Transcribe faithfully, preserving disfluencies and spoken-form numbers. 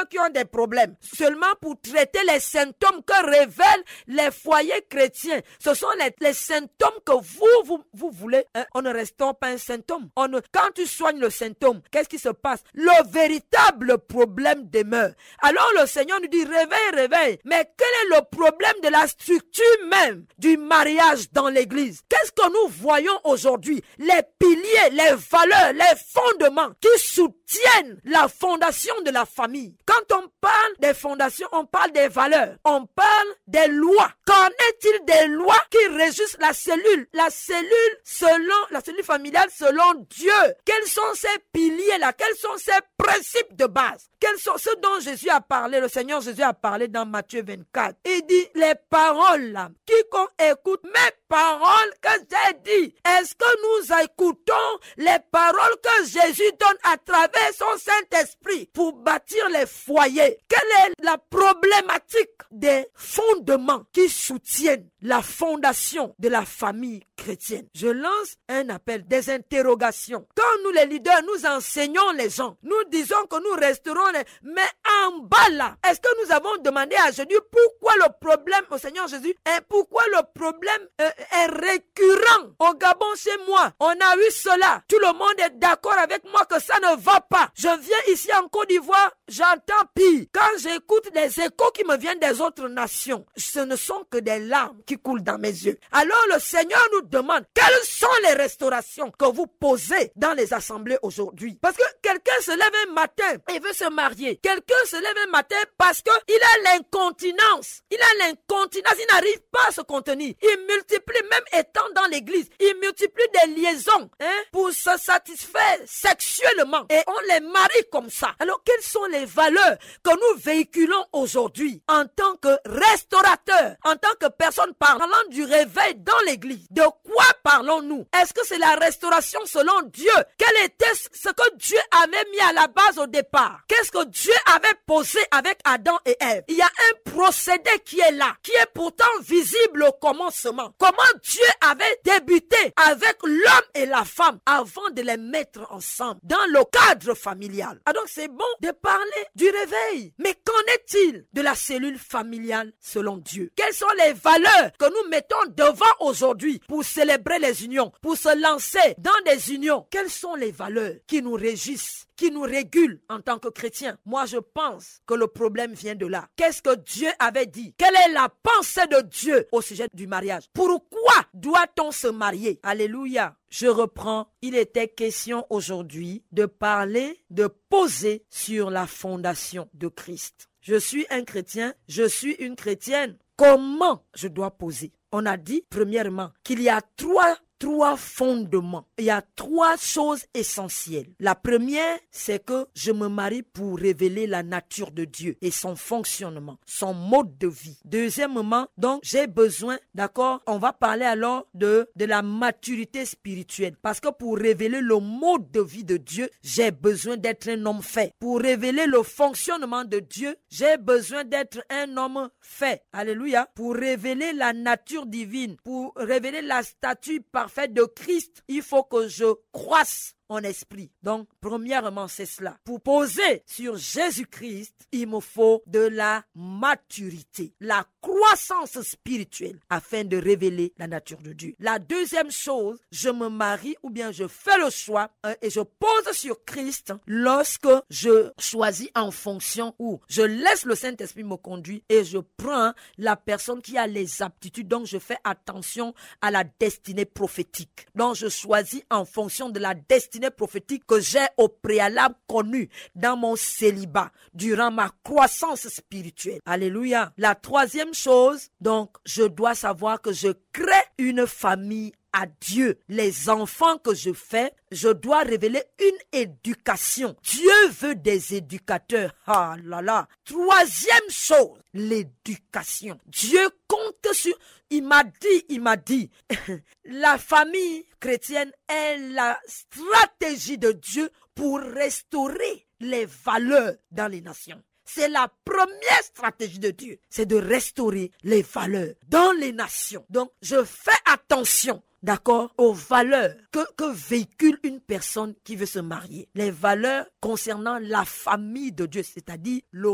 ceux qui ont des problèmes, seulement pour traiter les symptômes que révèlent les foyers chrétiens. Ce sont les, les symptômes que vous, vous, vous voulez. Hein? On ne restaure pas un symptôme. On ne, quand tu soignes le symptôme, qu'est-ce qui se passe? Le véritable problème demeure. Alors le Seigneur nous dit, réveille, réveille. Mais quel est le problème de la structure même du mariage dans l'église? Qu'est-ce que nous voyons aujourd'hui? Les piliers, les valeurs, les fondements qui soutiennent la fondation de la famille. Quand on parle des fondations, on parle des valeurs. On parle des lois. Qu'en est-il des lois qui régissent la cellule? La cellule selon, la cellule familiale selon Dieu. Quels sont ces piliers-là? Quels sont ces principes de base? Quels sont ceux dont Jésus a parlé, le Seigneur Jésus a parlé dans Matthieu vingt-quatre. Il dit, les paroles là, quiconque écoute mes paroles que j'ai dit, est-ce que nous écoutons les paroles que Jésus donne à travers son Saint-Esprit pour bâtir les foyers? Quelle est la problématique des fondements qui soutiennent la fondation de la famille chrétienne? Je lance un appel, des interrogations. Quand nous les leaders, nous enseignons les gens, nous disons que nous resterons, les... mais en bas là, est-ce que nous avons demandé à Jésus pourquoi le problème au Seigneur Jésus et pourquoi le problème euh, est récurrent au Gabon chez moi? On a eu cela. Tout le monde est d'accord avec moi que ça ne va pas. Je viens ici en Côte d'Ivoire, j'entends pire. Quand j'écoute les échos qui me viennent des autres nations, ce ne sont que des larmes qui coulent dans mes yeux. Alors le Seigneur nous demande quelles sont les restaurations que vous posez dans les assemblées aujourd'hui. Parce que quelqu'un se lève un matin et veut se marier. Quelqu'un se lève un matin parce que il a l'incontinence. Il a l'incontinence, il n'arrive pas à se contenir. Il multiplie, même étant dans l'église, il multiplie des liaisons hein, pour se satisfaire sexuellement. Et on les marie comme ça. Alors quelles sont les valeurs que nous véhiculons aujourd'hui en tant que restaurateurs, en tant que personnes parlant du réveil dans l'église? De quoi parlons-nous? Est-ce que c'est la restauration selon Dieu? Quel était ce que Dieu avait mis à la base au départ? Qu'est-ce que Dieu avait posé avec Adam et Ève? Il y a un procédé qui est là, qui est pourtant visible au commencement. Comment Dieu avait débuté avec l'homme et la femme avant de les mettre ensemble dans le cadre familial. Ah donc c'est bon de parler du réveil. Mais qu'en est-il de la cellule familiale selon Dieu? Quelles sont les valeurs que nous mettons devant aujourd'hui pour célébrer les unions, pour se lancer dans des unions? Quelles sont les valeurs qui nous régissent, qui nous régulent en tant que chrétiens? Moi, je pense que le problème vient de là. Qu'est-ce que Dieu avait dit? Quelle est la pensée de Dieu au sujet du mariage? Pourquoi doit-on se marier? Alléluia. Je reprends. Il était question aujourd'hui de parler, de poser sur la fondation de Christ. Je suis un chrétien, je suis une chrétienne. Comment je dois poser? On a dit, premièrement, qu'il y a trois Trois fondements. Il y a trois choses essentielles. La première, c'est que je me marie pour révéler la nature de Dieu et son fonctionnement, son mode de vie. Deuxièmement, donc, j'ai besoin, d'accord, on va parler alors de, de la maturité spirituelle. Parce que pour révéler le mode de vie de Dieu, j'ai besoin d'être un homme fait. Pour révéler le fonctionnement de Dieu, j'ai besoin d'être un homme fait. Alléluia. Pour révéler la nature divine, pour révéler la statue parfaite de Christ, il faut que je croisse en esprit. Donc, premièrement, c'est cela. Pour poser sur Jésus-Christ, il me faut de la maturité, la croissance spirituelle, afin de révéler la nature de Dieu. La deuxième chose, je me marie ou bien je fais le choix hein, et je pose sur Christ lorsque je choisis en fonction ou je laisse le Saint-Esprit me conduire et je prends la personne qui a les aptitudes. Donc, je fais attention à la destinée prophétique. Donc, je choisis en fonction de la destinée prophétique que j'ai au préalable connue dans mon célibat, durant ma croissance spirituelle. Alléluia. La troisième chose, donc, je dois savoir que je crée une famille à Dieu. Les enfants que je fais, je dois révéler une éducation. Dieu veut des éducateurs. Ah là là. Troisième chose, l'éducation. Dieu compte sur... Il m'a dit, il m'a dit, la famille chrétienne est la stratégie de Dieu pour restaurer les valeurs dans les nations. C'est la première stratégie de Dieu, c'est de restaurer les valeurs dans les nations. Donc, je fais attention, d'accord, aux valeurs que, que véhicule une personne qui veut se marier. Les valeurs concernant la famille de Dieu, c'est-à-dire le